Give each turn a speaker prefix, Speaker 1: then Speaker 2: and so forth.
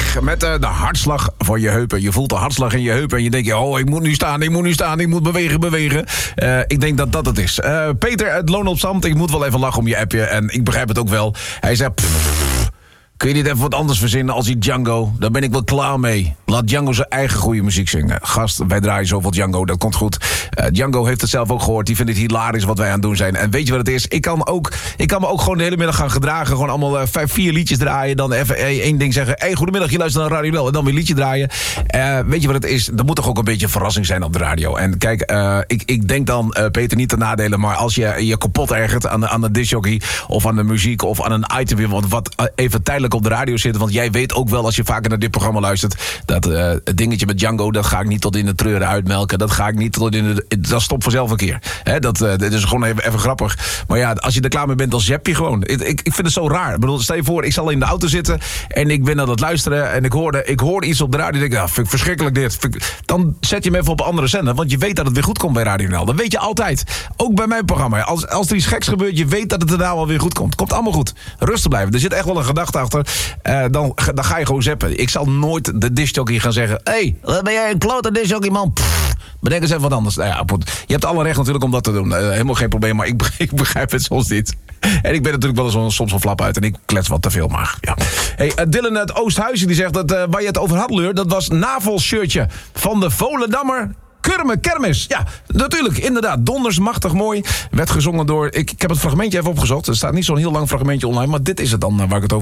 Speaker 1: weg met de hartslag voor je heupen. Je voelt de hartslag in je heupen en je denkt... oh, ik moet nu staan, ik moet bewegen. Ik denk dat dat het is. Peter, het loon op zand. Ik moet wel even lachen om je appje. En ik begrijp het ook wel. Hij zei... kun je niet even wat anders verzinnen als die Django? Daar ben ik wel klaar mee. Laat Django zijn eigen goede muziek zingen. Gast, wij draaien zoveel Django, dat komt goed. Django heeft het zelf ook gehoord. Die vindt het hilarisch wat wij aan het doen zijn. En weet je wat het is? Ik kan me ook gewoon de hele middag gaan gedragen. Gewoon allemaal 4 liedjes draaien. Dan even één ding zeggen. Hey, goedemiddag, je luistert naar Radio Bel. En dan weer een liedje draaien. Weet je wat het is? Er moet toch ook een beetje een verrassing zijn op de radio. En kijk, ik denk dan, Peter, niet te nadelen. Maar als je je kapot ergert aan de discjockey... of aan de muziek of aan een item... wat even tijdelijk op de radio zitten. Want jij weet ook wel, als je vaker naar dit programma luistert... dat het dingetje met Django, dat ga ik niet tot in de treuren uitmelken. Dat ga ik niet tot in de... Dat stopt vanzelf een keer. Dat is gewoon even grappig. Maar ja, als je er klaar mee bent, dan zap je gewoon. Ik vind het zo raar. Ik bedoel, stel je voor, ik zal in de auto zitten... en ik ben aan het luisteren en ik hoorde iets op de radio... en ik denk, vind ik verschrikkelijk dit. Dan zet je hem even op een andere zender... want je weet dat het weer goed komt bij Radio NL. Dat weet je altijd. Ook bij mijn programma. Als er iets geks gebeurt, je weet dat het daarna wel weer goed komt. Komt allemaal goed. Rustig blijven. Er zit echt wel een gedachte achter. Dan ga je gewoon zappen. Ik zal nooit de discjockey gaan zeggen... hey, wat ben jij een klote discjockey, man? Bedenk eens even wat anders. Nou ja, je hebt alle recht natuurlijk om dat te doen. Helemaal geen probleem, maar ik begrijp het soms niet. En ik ben natuurlijk wel eens soms een flap uit... en ik klets wat te veel, maar ja. Hey, Dylan uit Oosthuizen die zegt dat waar je het over had, Leur... dat was navelshirtje van de Volendammer... Kermis. Ja, natuurlijk, inderdaad. Donders, machtig mooi. Werd gezongen door... Ik heb het fragmentje even opgezocht. Er staat niet zo'n heel lang fragmentje online... maar dit is het dan waar ik het over